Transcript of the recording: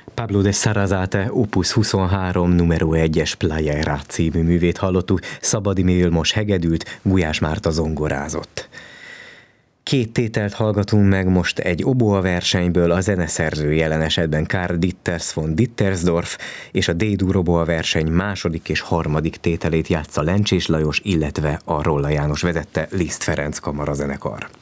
Pablo de Sarasate Opus 23 numero 1-es Playa Era című művét hallottuk, Szabadi Vilmos hegedült, Gulyás Márta zongorázott. Két tételt hallgatunk meg most egy oboa versenyből, a zeneszerző jelen esetben Karl Ditters von Dittersdorf, és a D-dur oboa verseny második és harmadik tételét játsza Lencsés Lajos, illetve a Rolla János vezette Liszt Ferenc kamarazenekar.